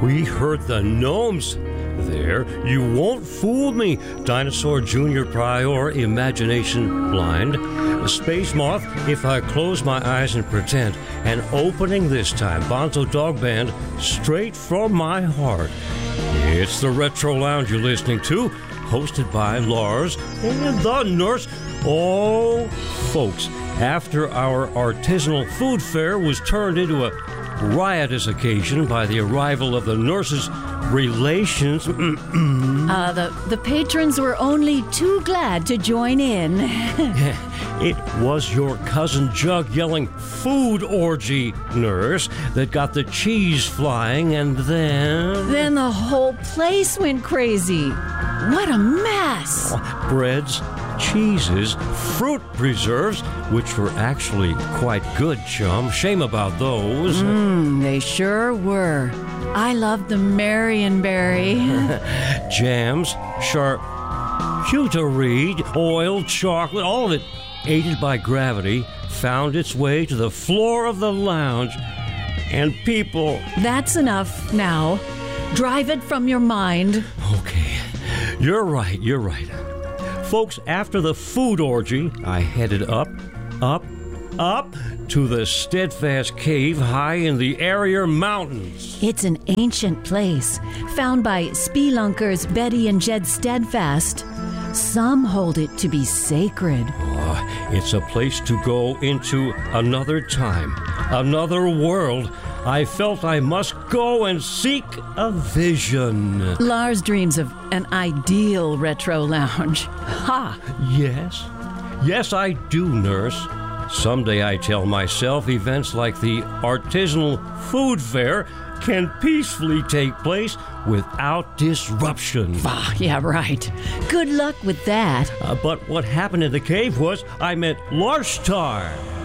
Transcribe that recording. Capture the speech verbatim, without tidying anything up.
We heard the gnomes there. You won't fool me, Dinosaur Junior Prior Imagination Blind. Space Moth, if I close my eyes and pretend. And opening this time, Bonzo Dog Band, straight from my heart. It's the Retro Lounge you're listening to, hosted by Lars and the Nurse. Oh, folks, after our artisanal food fair was turned into a riotous occasion by the arrival of the nurses' relations. uh, the, the patrons were only too glad to join in. It was your cousin Jug yelling food orgy, Nurse, that got the cheese flying, and then... Then the whole place went crazy. What a mess! Breads, cheeses, fruit preserves, which were actually quite good, chum. Shame about those. Mmm, they sure were. I loved the Marionberry. Jams, charcuterie, oil, chocolate, all of it, aided by gravity, found its way to the floor of the lounge. And people... That's enough now. Drive it from your mind. Okay. You're right, you're right. Folks, after the food orgy, I headed up, up, up to the Steadfast Cave high in the Area Mountains. It's an ancient place, found by spelunkers Betty and Jed Steadfast. Some hold it to be sacred. Oh, it's a place to go into another time, another world. I felt I must go and seek a vision. Lars dreams of an ideal retro lounge. Ha! Yes. Yes, I do, Nurse. Someday, I tell myself, events like the artisanal food fair can peacefully take place without disruption. Ah, yeah, right. Good luck with that. Uh, but what happened in the cave was I met Larstar.